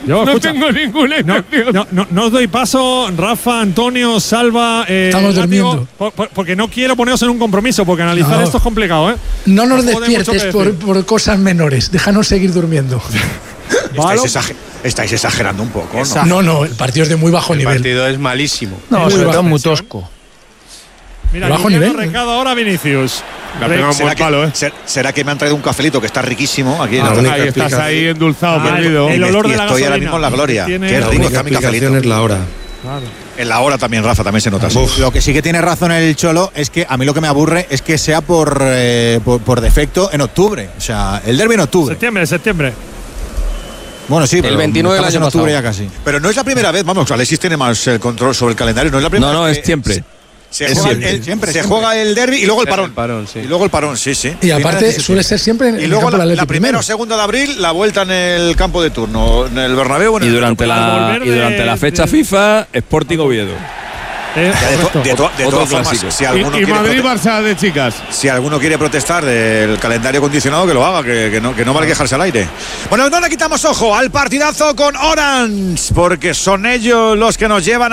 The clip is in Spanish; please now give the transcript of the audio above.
Yo, no escucha, tengo ninguna intención. No os doy paso, Rafa, Antonio, Salva. Estamos durmiendo. Porque no quiero poneros en un compromiso, porque analizar esto es complicado, ¿eh? No nos despiertes por cosas menores. Déjanos seguir durmiendo. Estáis exagerando un poco, ¿no? No, el partido es de muy bajo nivel. El partido es malísimo. No, sobre todo muy tosco. Mira, bajo nivel. Recado ahora Vinicius. ¿Será que me han traído un cafelito que está riquísimo aquí? Ahí estás ahí endulzado, perdido. El olor de la estoy gasolina. ahora mismo en la gloria. Qué La rico única está mi cafelito. explicación es la hora. Claro. En la hora también, Rafa, también se nota. Lo que sí que tiene razón el Cholo es que a mí lo que me aburre es que sea por defecto en octubre. O sea, el derbi en octubre. Septiembre. Bueno, sí, pero el 29 del año en octubre pasado. ya casi. Pero no es la primera vez, vamos, Alexis tiene más control sobre el calendario. No es la primera No, vez. es siempre. Se juega el derbi y luego el parón. Sí. Y luego el parón, sí. Y aparte suele ser siempre en Y el luego campo del la Atleti primera o segunda de abril, la vuelta en el campo de turno, en el Bernabéu. Y durante la fecha FIFA, Sporting Oviedo. De todas formas, si alguno Y quiere Madrid-Barça de chicas. Si alguno quiere protestar del calendario condicionado, que lo haga, que no vale quejarse al aire. Bueno, no le quitamos ojo al partidazo con Orange, porque son ellos los que nos llevan